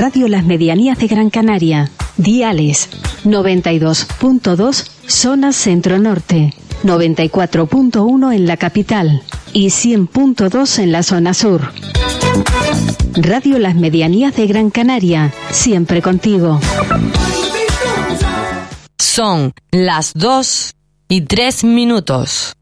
Radio Las Medianías de Gran Canaria. Diales 92.2 zona centro-norte, 94.1 en la capital y 100.2 en la zona sur. Radio Las Medianías de Gran Canaria, siempre contigo. Son las 2:03.